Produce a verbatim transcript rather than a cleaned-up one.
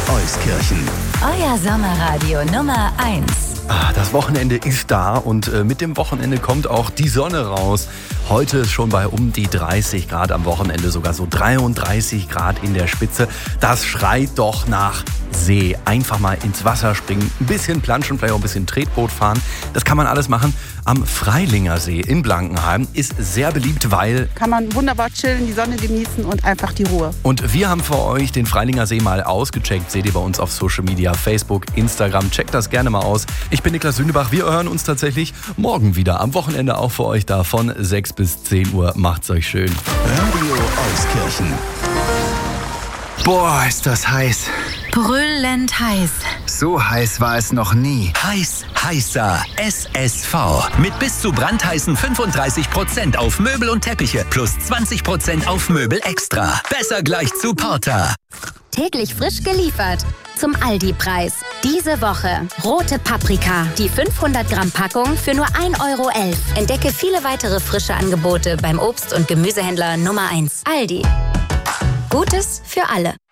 Euskirchen. Euer Sommerradio Nummer eins. Ah, das Wochenende ist da und äh, mit dem Wochenende kommt auch die Sonne raus. Heute ist schon bei um die dreißig Grad, am Wochenende sogar so dreiunddreißig Grad in der Spitze. Das schreit doch nach See. Einfach mal ins Wasser springen, ein bisschen planschen, vielleicht auch ein bisschen Tretboot fahren. Das kann man alles machen am Freilinger See in Blankenheim. Ist sehr beliebt, weil... Kann man wunderbar chillen, die Sonne genießen und einfach die Ruhe. Und wir haben für euch den Freilinger See mal ausgecheckt. Seht ihr bei uns auf Social Media, Facebook, Instagram. Checkt das gerne mal aus. Ich bin Niklas Sündebach. Wir hören uns tatsächlich morgen wieder. Am Wochenende auch für euch da von sechs bis zehn Uhr. Macht's euch schön. Radio Euskirchen. Boah, ist das heiß. Brüllend heiß. So heiß war es noch nie. Heiß, heißer S S V. Mit bis zu brandheißen fünfunddreißig Prozent auf Möbel und Teppiche plus zwanzig Prozent auf Möbel extra. Besser gleich zu Porter. Täglich frisch geliefert. Zum Aldi-Preis. Diese Woche rote Paprika. Die fünfhundert Gramm Packung für nur ein Euro elf. Entdecke viele weitere frische Angebote beim Obst- und Gemüsehändler Nummer eins. Aldi. Gutes für alle.